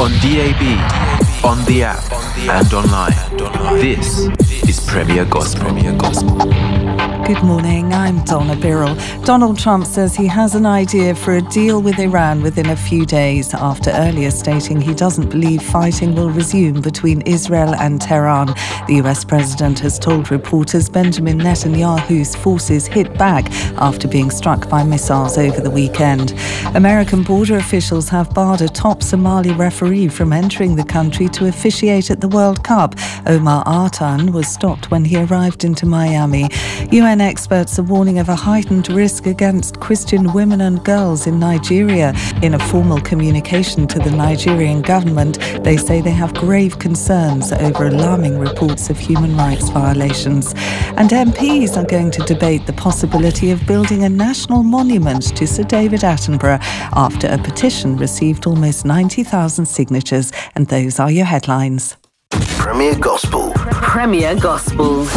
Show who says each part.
Speaker 1: on DAB, on the app, and online. This is Premier Gospel.
Speaker 2: Good morning, I'm Donna Birrell. Donald Trump says he has an idea for a deal with Iran within a few days, after earlier stating he doesn't believe fighting will resume between Israel and Tehran. The US president has told reporters Benjamin Netanyahu's forces hit back after being struck by missiles over the weekend. American border officials have barred a top Somali referee from entering the country to officiate at the World Cup. Omar Artan was stopped when he arrived into Miami. UN experts are warning of a heightened risk against Christian women and girls in Nigeria. In a formal communication to the Nigerian government, they say they have grave concerns over alarming reports of human rights violations. And MPs are going to debate the possibility of building a national monument to Sir David Attenborough after a petition received almost 90,000 signatures. And those are your headlines.
Speaker 3: Premier Gospel.
Speaker 4: Premier Gospel.